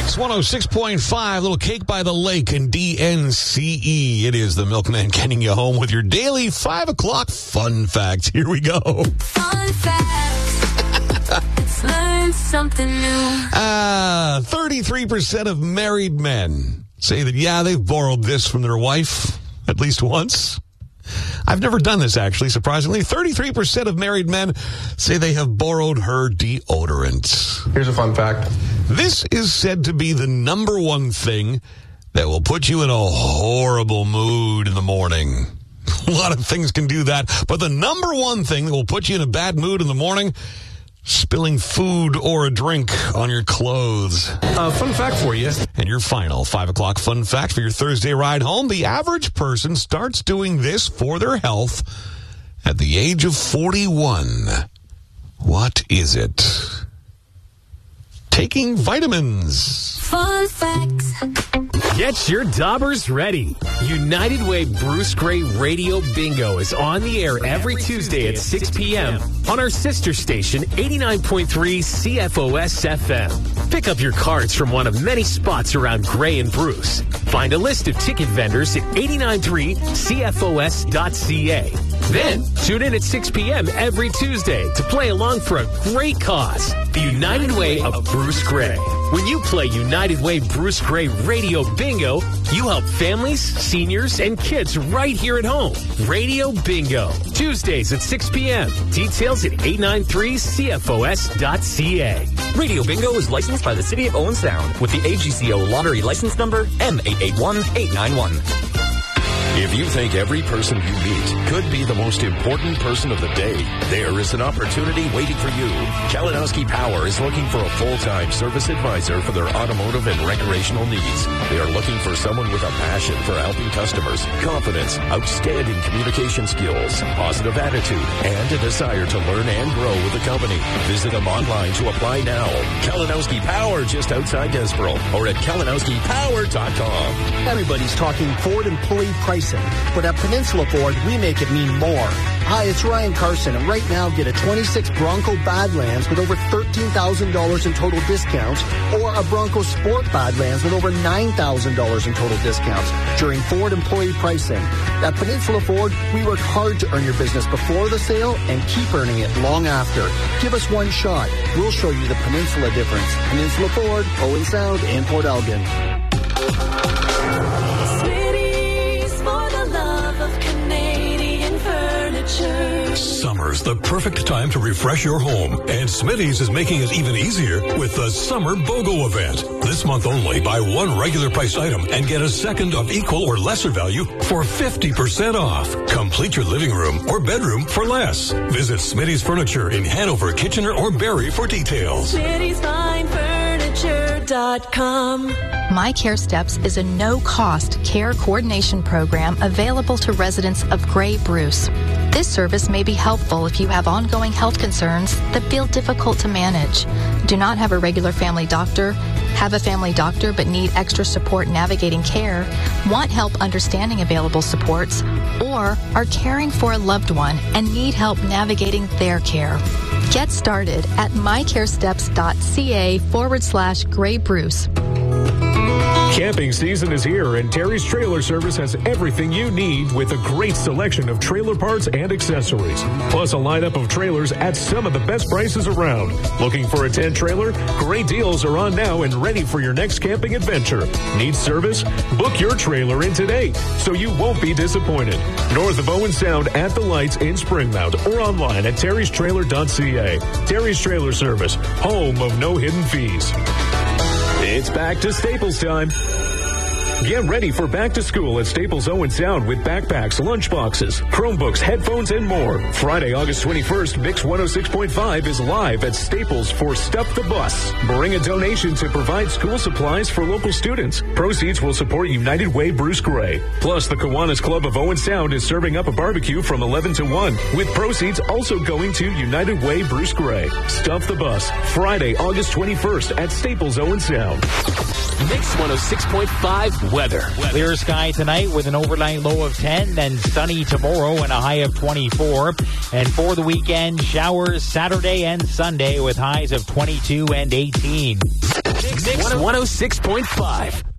Mix 106.5, Little Cake by the Lake and DNCE. It is the Milkman getting you home with your daily 5 o'clock fun facts. Here we go. Fun facts. Let's learn something new. 33% of married men say that, they've borrowed this from their wife at least once. I've never done this, actually, surprisingly. 33% of married men say they have borrowed her deodorant. Here's a fun fact. This is said to be the number one thing that will put you in a horrible mood in the morning. A lot of things can do that, but the number one thing that will put you in a bad mood in the morning, spilling food or a drink on your clothes. Fun fact for you. And your final 5 o'clock fun fact for your Thursday ride home. The average person starts doing this for their health at the age of 41. What is it? Taking vitamins. Fun facts. Get your daubers ready. United Way Bruce Gray Radio Bingo is on the air every Tuesday at 6 p.m. on our sister station, 89.3 CFOS FM. Pick up your cards from one of many spots around Gray and Bruce. Find a list of ticket vendors at 893cfos.ca. Then, tune in at 6 p.m. every Tuesday to play along for a great cause, the United Way of Bruce Gray. When you play United Way Bruce Gray Radio Bingo, you help families, seniors, and kids right here at home. Radio Bingo, Tuesdays at 6 p.m. Details at 893cfos.ca. Radio Bingo is licensed by the City of Owen Sound with the AGCO lottery license number M881891. If you think every person you meet could be the most important person of the day, there is an opportunity waiting for you. Kalinowski Power is looking for a full-time service advisor for their automotive and recreational needs. They are looking for someone with a passion for helping customers, confidence, outstanding communication skills, positive attitude, and a desire to learn and grow with the company. Visit them online to apply now. Kalinowski Power, just outside Desborough, or at kalinowskipower.com. Everybody's talking Ford employee pricing, but at Peninsula Ford, we make it mean more. Hi, it's Ryan Carson, and right now get a 26 Bronco Badlands with over $13,000 in total discounts, or a Bronco Sport Badlands with over $9,000 in total discounts during Ford employee pricing. At Peninsula Ford, we work hard to earn your business before the sale and keep earning it long after. Give us one shot. We'll show you the Peninsula difference. Peninsula Ford, Owen Sound, and Port Elgin. Summer's the perfect time to refresh your home, and Smitty's is making it even easier with the Summer BOGO event. This month only, buy one regular priced item and get a second of equal or lesser value for 50% off. Complete your living room or bedroom for less. Visit Smitty's Furniture in Hanover, Kitchener, or Barrie for details. Smitty'sFineFurniture.com. My Care Steps is a no-cost care coordination program available to residents of Gray Bruce. This service may be helpful if you have ongoing health concerns that feel difficult to manage, do not have a regular family doctor, have a family doctor but need extra support navigating care, want help understanding available supports, or are caring for a loved one and need help navigating their care. Get started at mycaresteps.ca/Gray Bruce. Camping season is here, and Terry's Trailer Service has everything you need with a great selection of trailer parts and accessories, plus a lineup of trailers at some of the best prices around. Looking for a tent trailer? Great deals are on now and ready for your next camping adventure. Need service? Book your trailer in today so you won't be disappointed. North of Owen Sound at the lights in Springmount or online at terrystrailer.ca. Terry's Trailer Service, home of no hidden fees. It's back to Staples time. Get ready for back to school at Staples Owen Sound with backpacks, lunchboxes, Chromebooks, headphones, and more. Friday, August 21st, Mix 106.5 is live at Staples for Stuff the Bus. Bring a donation to provide school supplies for local students. Proceeds will support United Way Bruce Gray. Plus, the Kiwanis Club of Owen Sound is serving up a barbecue from 11 to 1, with proceeds also going to United Way Bruce Gray. Stuff the Bus, Friday, August 21st at Staples Owen Sound. Mix 106.5 weather. Clear sky tonight with an overnight low of 10, then sunny tomorrow and a high of 24. And for the weekend, showers Saturday and Sunday with highs of 22 and 18. Mix 106.5.